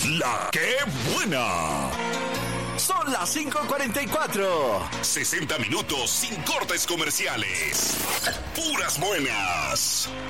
La que buena. Son las 5:44. 60 minutos sin cortes comerciales. Puras buenas.